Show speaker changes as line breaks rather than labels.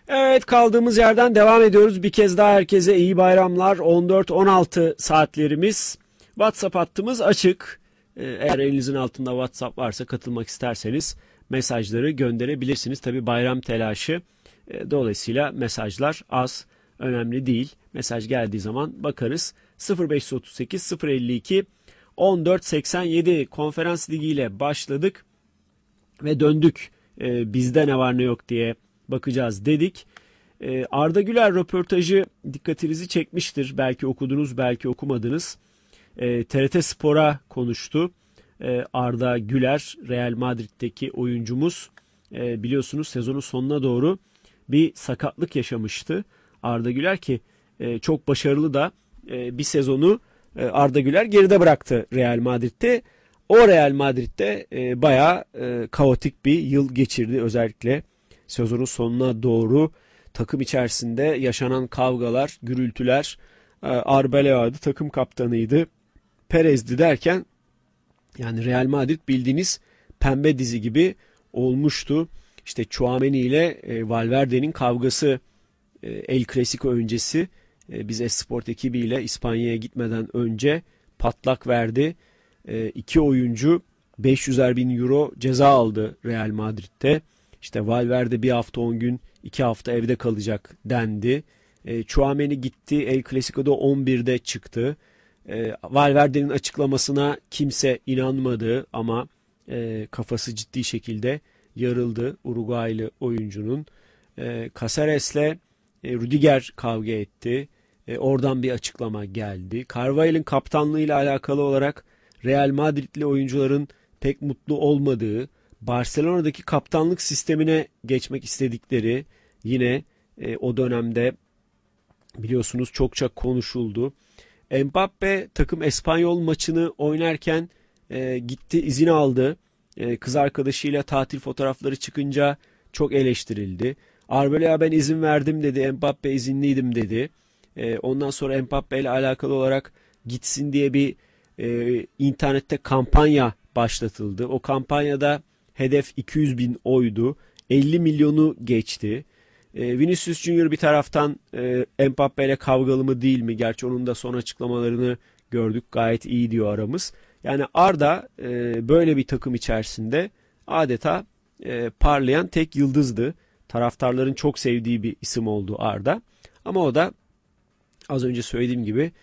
Evet, kaldığımız yerden devam ediyoruz. Bir kez daha herkese iyi bayramlar. 14-16 saatlerimiz. WhatsApp hattımız açık. Eğer elinizin altında WhatsApp varsa katılmak isterseniz mesajları gönderebilirsiniz. Tabi bayram telaşı. Dolayısıyla mesajlar az. Önemli değil. Mesaj geldiği zaman bakarız. 0538 052 1487 konferans ligiyle başladık ve döndük. Bizde ne var ne yok diye bakacağız dedik. Arda Güler röportajı dikkatinizi çekmiştir. Belki okudunuz, belki okumadınız. TRT Spor'a konuştu. Arda Güler, Real Madrid'deki oyuncumuz, biliyorsunuz sezonun sonuna doğru bir sakatlık yaşamıştı. Arda Güler ki çok başarılı da bir sezonu Arda Güler geride bıraktı Real Madrid'de. O Real Madrid'de bayağı kaotik bir yıl geçirdi. Özellikle sezonun sonuna doğru takım içerisinde yaşanan kavgalar, gürültüler, Arbeloa'dı, takım kaptanıydı, Perez'di derken yani Real Madrid bildiğiniz pembe dizi gibi olmuştu. İşte Tchouaméni ile Valverde'nin kavgası El Clasico öncesi biz Esport ekibiyle İspanya'ya gitmeden önce patlak verdi. İki oyuncu 500'er bin euro ceza aldı Real Madrid'de. İşte Valverde bir hafta 10 gün 2 hafta evde kalacak dendi. Tchouaméni gitti, El Clasico'da 11'de çıktı. Valverde'nin açıklamasına kimse inanmadı ama kafası ciddi şekilde yarıldı Uruguaylı oyuncunun. Caceres'le Rüdiger kavga etti. Oradan bir açıklama geldi. Carvajal'ın kaptanlığıyla alakalı olarak Real Madrid'li oyuncuların pek mutlu olmadığı, Barcelona'daki kaptanlık sistemine geçmek istedikleri yine o dönemde biliyorsunuz çokça konuşuldu. Mbappe takım Espanyol maçını oynarken gitti, izin aldı. Kız arkadaşıyla tatil fotoğrafları çıkınca çok eleştirildi. Arbeloa ben izin verdim dedi, Mbappe izinliydim dedi. Ondan sonra Mbappe ile alakalı olarak gitsin diye bir internette kampanya başlatıldı. O kampanyada hedef 200 bin oydu. 50 milyonu geçti. Vinicius Junior bir taraftan Mbappe ile kavgalı mı değil mi? Gerçi onun da son açıklamalarını gördük. Gayet iyi diyor aramız. Yani Arda böyle bir takım içerisinde adeta parlayan tek yıldızdı. Taraftarların çok sevdiği bir isim oldu Arda. Ama o da az önce söylediğim gibi